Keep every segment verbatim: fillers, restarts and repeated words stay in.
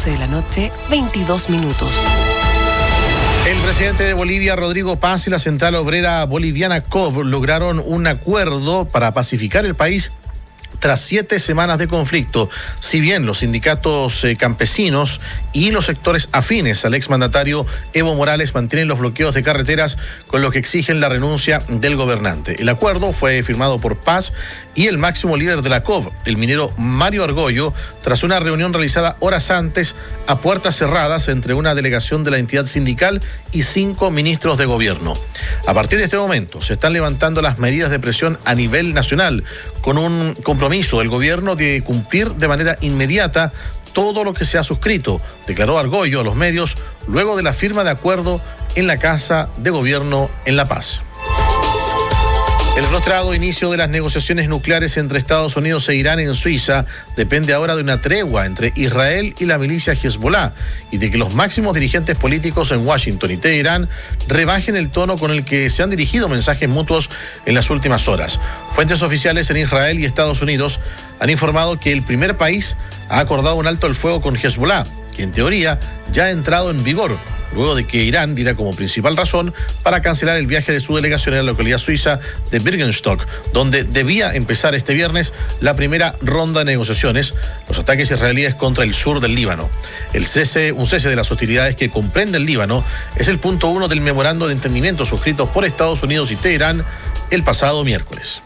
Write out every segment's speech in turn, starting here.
doce de la noche, veintidós minutos. El presidente de Bolivia, Rodrigo Paz, y la Central Obrera Boliviana C O B lograron un acuerdo para pacificar el país tras siete semanas de conflicto. Si bien los sindicatos eh, campesinos y los sectores afines al exmandatario Evo Morales mantienen los bloqueos de carreteras, con lo que exigen la renuncia del gobernante. El acuerdo fue firmado por Paz y el máximo líder de la C O B, el minero Mario Argollo, tras una reunión realizada horas antes a puertas cerradas entre una delegación de la entidad sindical y cinco ministros de gobierno. A partir de este momento se están levantando las medidas de presión a nivel nacional, con un compromiso del gobierno de cumplir de manera inmediata todo lo que se ha suscrito, declaró Argollo a los medios luego de la firma de acuerdo en la Casa de Gobierno en La Paz. El frustrado inicio de las negociaciones nucleares entre Estados Unidos e Irán en Suiza depende ahora de una tregua entre Israel y la milicia Hezbollah y de que los máximos dirigentes políticos en Washington y Teherán rebajen el tono con el que se han dirigido mensajes mutuos en las últimas horas. Fuentes oficiales en Israel y Estados Unidos han informado que el primer país ha acordado un alto el fuego con Hezbollah, que en teoría ya ha entrado en vigor, luego de que Irán diera como principal razón para cancelar el viaje de su delegación en la localidad suiza de Birkenstock, donde debía empezar este viernes la primera ronda de negociaciones, los ataques israelíes contra el sur del Líbano. El cese, un cese de las hostilidades que comprende el Líbano es el punto uno del memorando de entendimiento suscrito por Estados Unidos y Teherán el pasado miércoles.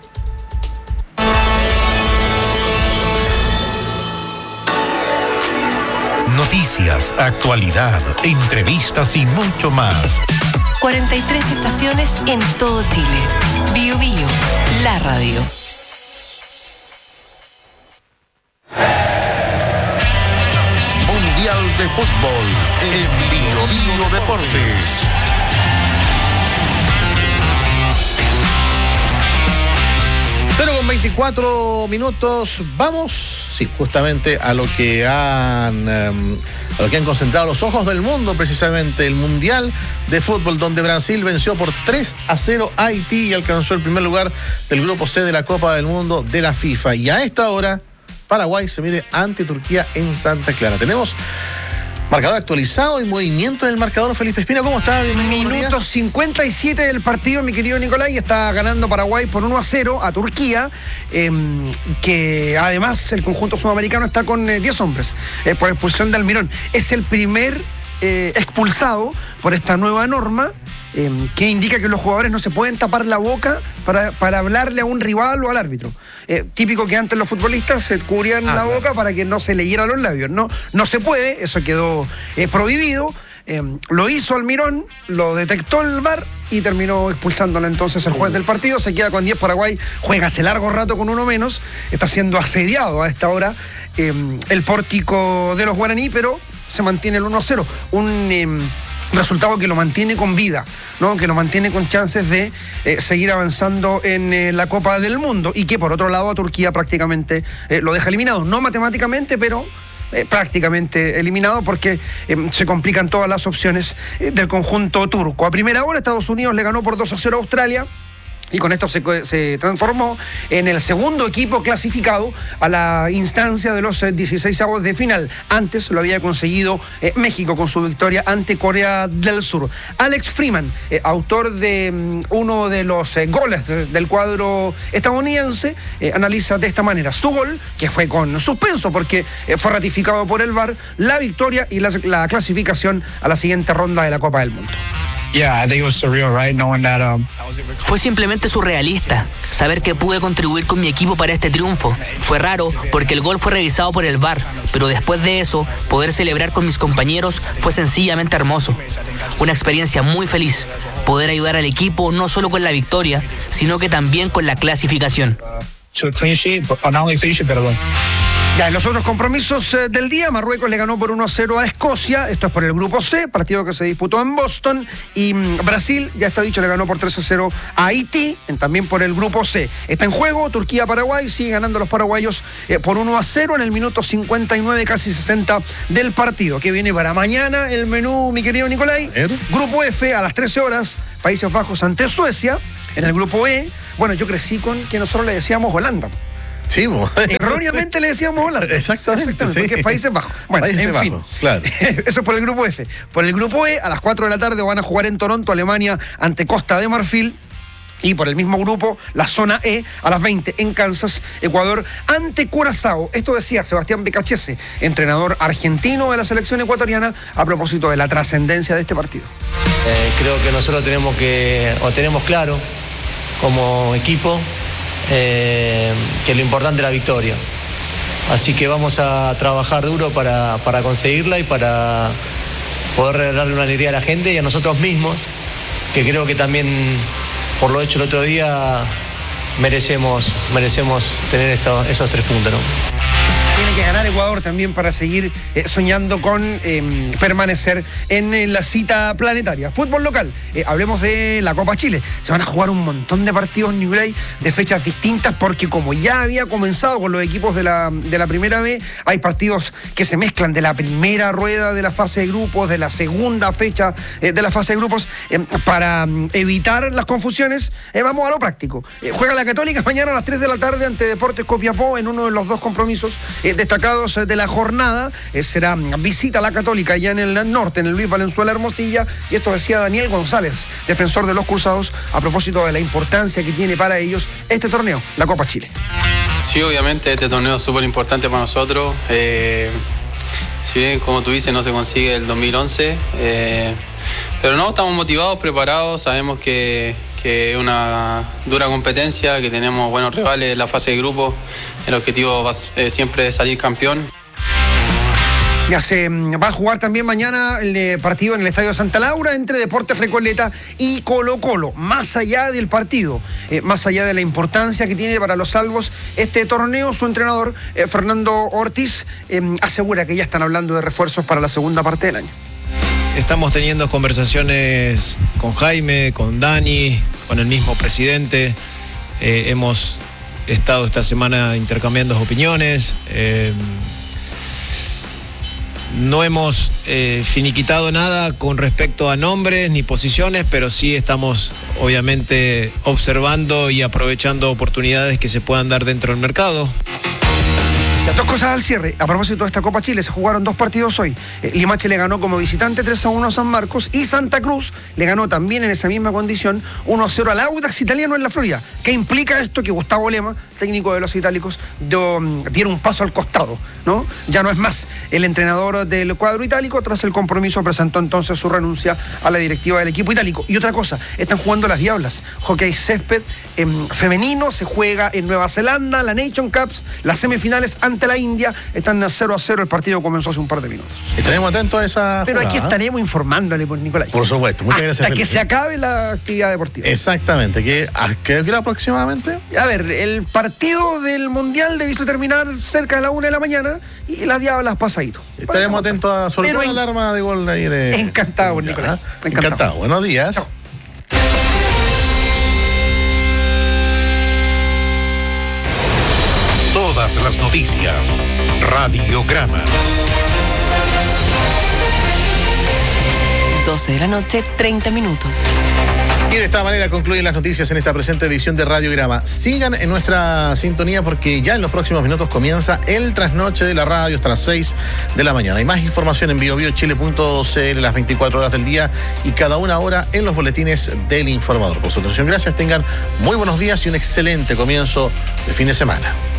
Noticias, actualidad, entrevistas y mucho más. cuarenta y tres estaciones en todo Chile. Bio Bio, la radio. Mundial de Fútbol en Bio Bio Deportes. cero con veinticuatro minutos. Vamos, sí, justamente a lo que han um, a lo que han concentrado los ojos del mundo, precisamente el Mundial de Fútbol, donde Brasil venció por tres a cero a Haití y alcanzó el primer lugar del grupo C de la Copa del Mundo de la FIFA. Y a esta hora, Paraguay se mide ante Turquía en Santa Clara. Tenemos marcador actualizado y movimiento en el marcador. Felipe Espino, ¿cómo está? Minuto cincuenta y siete del partido, mi querido Nicolás, y está ganando Paraguay por uno a cero a Turquía, eh, que además el conjunto sudamericano está con eh, diez hombres eh, por expulsión de Almirón. Es el primer eh, expulsado por esta nueva norma eh, que indica que los jugadores no se pueden tapar la boca para, para hablarle a un rival o al árbitro. Eh, típico que antes los futbolistas se cubrían ah, la claro. boca para que no se leyeran los labios. No, no se puede, eso quedó eh, prohibido. Eh, lo hizo Almirón, lo detectó el V A R y terminó expulsándolo entonces el juez del partido. Se queda con diez. Paraguay juega hace largo rato con uno menos. Está siendo asediado a esta hora eh, el pórtico de los guaraní, pero se mantiene el uno a cero. Un Eh, resultado que lo mantiene con vida, ¿no? Que lo mantiene con chances de eh, seguir avanzando en eh, la Copa del Mundo, y que por otro lado a Turquía prácticamente eh, lo deja eliminado, no matemáticamente, pero eh, prácticamente eliminado, porque eh, se complican todas las opciones eh, del conjunto turco. A primera hora Estados Unidos le ganó por dos a cero a Australia, y con esto se, se transformó en el segundo equipo clasificado a la instancia de los dieciséis avos de final. Antes lo había conseguido eh, México con su victoria ante Corea del Sur. Alex Freeman, eh, autor de um, uno de los eh, goles del cuadro estadounidense, eh, analiza de esta manera su gol, que fue con suspenso porque eh, fue ratificado por el V A R, la victoria y la, la clasificación a la siguiente ronda de la Copa del Mundo. Fue simplemente surrealista saber que pude contribuir con mi equipo para este triunfo. Fue raro porque el gol fue revisado por el V A R, pero después de eso, poder celebrar con mis compañeros fue sencillamente hermoso. Una experiencia muy feliz, poder ayudar al equipo no solo con la victoria, sino que también con la clasificación. Ya, en los otros compromisos eh, del día, Marruecos le ganó por uno a cero a Escocia, esto es por el grupo C, partido que se disputó en Boston, y mm, Brasil, ya está dicho, le ganó por tres a cero a Haití, en, también por el grupo C. Está en juego Turquía-Paraguay, sigue ganando los paraguayos eh, por uno a cero en el minuto cincuenta y nueve, casi sesenta del partido. ¿Qué viene para mañana el menú, mi querido Nicolai? Grupo F, a las trece horas, Países Bajos ante Suecia. En el grupo E, bueno, yo crecí con que nosotros le decíamos Holanda. Sí, bo. Erróneamente le decíamos Holanda. Exactamente, Exactamente, sí. porque es Países Bajos. Bueno, Países en fin. Bajos, claro. Eso es por el grupo F. Por el grupo E, a las cuatro de la tarde van a jugar en Toronto, Alemania, ante Costa de Marfil. Y por el mismo grupo, la zona E, a las veinte en Kansas, Ecuador, ante Curazao. Esto decía Sebastián Becachese, entrenador argentino de la selección ecuatoriana, a propósito de la trascendencia de este partido. Eh, creo que nosotros tenemos que, o tenemos claro, como equipo, eh, que lo importante es la victoria. Así que vamos a trabajar duro para, para conseguirla y para poder darle una alegría a la gente y a nosotros mismos, que creo que también, por lo hecho el otro día, merecemos, merecemos tener esos, esos tres puntos, ¿no? Tiene que ganar Ecuador también para seguir eh, soñando con eh, permanecer en eh, la cita planetaria. Fútbol local, eh, hablemos de la Copa Chile. Se van a jugar un montón de partidos, Nicolai, de fechas distintas, porque como ya había comenzado con los equipos de la, de la primera B, hay partidos que se mezclan de la primera rueda de la fase de grupos, de la segunda fecha eh, de la fase de grupos. Eh, para um, evitar las confusiones, eh, vamos a lo práctico. Eh, juega la Católica mañana a las tres de la tarde ante Deportes Copiapó en uno de los dos compromisos eh, destacados de la jornada. Eh, será visita a la Católica ya en el norte, en el Luis Valenzuela Hermosilla, y esto decía Daniel González, defensor de los Cruzados, a propósito de la importancia que tiene para ellos este torneo, la Copa Chile. Sí, obviamente este torneo es súper importante para nosotros. Eh, si bien, como tú dices, no se consigue el dos mil once, eh, pero no, estamos motivados, preparados, sabemos que que es una dura competencia, que tenemos buenos rivales en la fase de grupo. El objetivo va, eh, siempre es salir campeón. Ya se va a jugar también mañana el eh, partido en el Estadio Santa Laura entre Deportes Recoleta y Colo Colo. Más allá del partido, eh, más allá de la importancia que tiene para los salvos este torneo, su entrenador, eh, Fernando Ortiz, eh, asegura que ya están hablando de refuerzos para la segunda parte del año. Estamos teniendo conversaciones con Jaime, con Dani, con el mismo presidente. Eh, hemos estado esta semana intercambiando opiniones. Eh, no hemos eh, finiquitado nada con respecto a nombres ni posiciones, pero sí estamos obviamente observando y aprovechando oportunidades que se puedan dar dentro del mercado. Las dos cosas al cierre. A propósito de esta Copa Chile, se jugaron dos partidos hoy. Eh, Limache le ganó como visitante tres a uno a San Marcos y Santa Cruz le ganó también en esa misma condición uno a cero al Audax Italiano en la Florida. ¿Qué implica esto? Que Gustavo Lema, técnico de los itálicos, dio, diera un paso al costado, ¿no? Ya no es más el entrenador del cuadro itálico. Tras el compromiso presentó entonces su renuncia a la directiva del equipo itálico. Y otra cosa, están jugando las Diablas. Hockey césped en femenino, se juega en Nueva Zelanda, la Nation Cups, las semifinales ante la India, están a cero a cero, el partido comenzó hace un par de minutos. Estaremos atentos a esa Pero jugada, aquí estaremos informándole, por Nicolai. Por supuesto, muchas Hasta gracias. que Felipe. se acabe la actividad deportiva. Exactamente, ¿qué, a qué hora aproximadamente? A ver, el partido del Mundial debiese terminar cerca de la una de la mañana y las Diablas pasadito. Estaremos atentos a sobre todo Pero la alarma de gol ahí de... Encantado, de, Nicolás. Encantado. Encantado. Encantado. Buenos días. Chao. Todas las noticias. Radiograma. doce de la noche, treinta minutos. Y de esta manera concluyen las noticias en esta presente edición de Radiograma. Sigan en nuestra sintonía porque ya en los próximos minutos comienza el trasnoche de la radio hasta las seis de la mañana. Hay más información en bio bio chile punto c l las veinticuatro horas del día y cada una hora en los boletines del informador. Por su atención, gracias. Tengan muy buenos días y un excelente comienzo de fin de semana.